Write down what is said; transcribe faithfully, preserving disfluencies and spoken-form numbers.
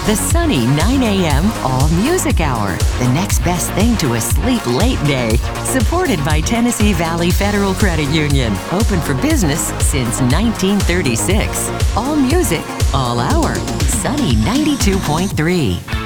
The Sunny nine a m All Music Hour, the next best thing to a sleep late day. Supported by Tennessee Valley Federal Credit Union. Open for business since nineteen thirty-six. All music, all hour. Sunny ninety-two point three.